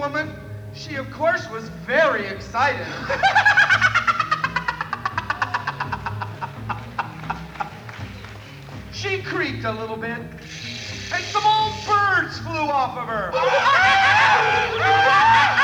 woman, she of course was very excited. She creaked a little bit, and some old birds flew off of her.